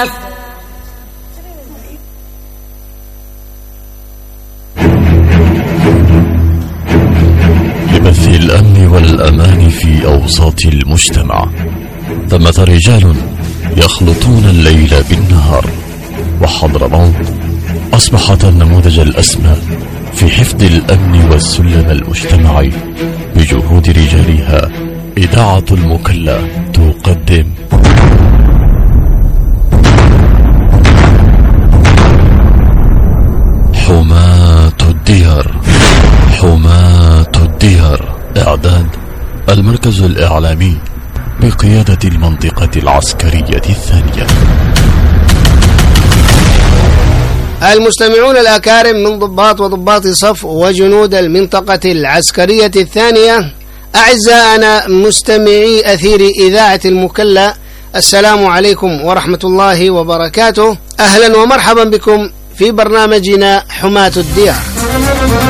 لبث الأمن والأمان في أوساط المجتمع، ثمة رجال يخلطون الليل بالنهار، وحضرموت أصبحت النموذج الأسمى في حفظ الأمن والسلم المجتمعي. بجهود رجالها إذاعة المكلا تقدم حماة الديار. حماة الديار، إعداد المركز الإعلامي بقيادة المنطقة العسكرية الثانية. المستمعون الأكارم من ضباط وضباط صف وجنود المنطقة العسكرية الثانية، أعزائنا مستمعي أثير إذاعة المكلا، السلام عليكم ورحمة الله وبركاته. أهلا ومرحبا بكم في برنامجنا حماة الديار.